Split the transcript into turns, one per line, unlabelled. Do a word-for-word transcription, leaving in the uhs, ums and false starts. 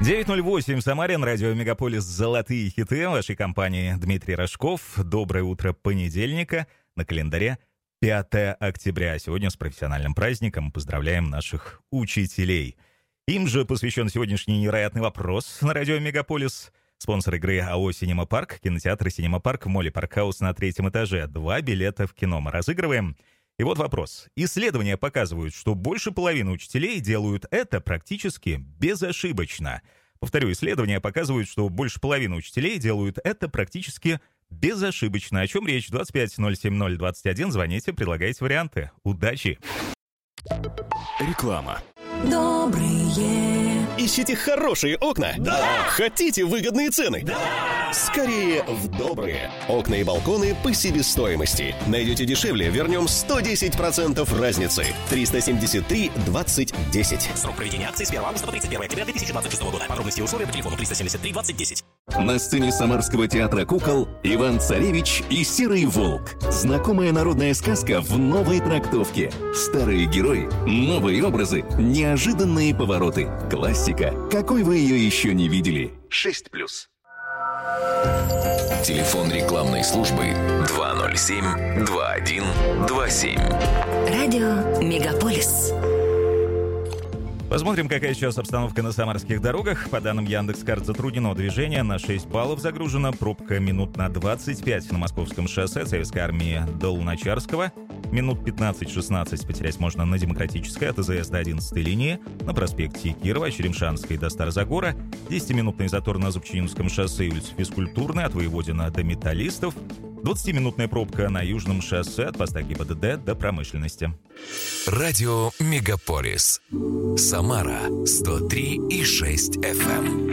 девять ноль восемь в Самаре, на радио «Мегаполис» «Золотые хиты» вашей компании Дмитрий Рожков. Доброе утро понедельника. На календаре пятое октября. Сегодня с профессиональным праздником поздравляем наших учителей. Им же посвящен сегодняшний невероятный вопрос на радио «Мегаполис». Спонсор игры АО «Синема Парк», кинотеатр «Синема Парк» в моле «Паркхаус» на третьем этаже. Два билета в кино мы разыгрываем. И вот вопрос. Исследования показывают, что больше половины учителей делают это практически безошибочно. Повторю, исследования показывают, что больше половины учителей делают это практически безошибочно. О чем речь? двадцать пять ноль семь ноль двадцать один. Звоните, предлагайте варианты. Удачи!
Реклама.
Добрые.
Ищите хорошие окна?
Да!
Хотите выгодные цены?
Да!
Скорее в добрые. Окна и балконы по себестоимости. Найдете дешевле, вернем сто десять процентов разницы. триста семьдесят три двадцать десять.
Срок проведения акции с первого августа по тридцать первое октября две тысячи двадцать шестого года. Подробности и условия по телефону триста семьдесят три двадцать десять.
На сцене Самарского театра кукол Иван Царевич и Серый волк. Знакомая народная сказка в новой трактовке. Старые герои, новые образы, неожиданные повороты. Классика, какой вы ее еще не видели. шесть плюс.
Телефон рекламной службы два ноль семь два один два семь.
Радио «Мегаполис».
Посмотрим, какая сейчас обстановка на самарских дорогах. По данным Яндекс.Карт, затруднено движение. На шесть баллов загружена. Пробка минут на двадцать пять на Московском шоссе Советской армии до Луначарского. Минут пятнадцать-шестнадцать потерять можно на Демократической от ИЗС до одиннадцатой линии. На проспекте Кирова, Черемшанской до Старозагора. десятиминутный затор на Зубчининском шоссе и улице Физкультурной от Воеводина до Металлистов. двадцатиминутная пробка на Южном шоссе от поста ГИБДД до Промышленности.
Радио «Мегаполис». Самара сто три и шесть эф эм.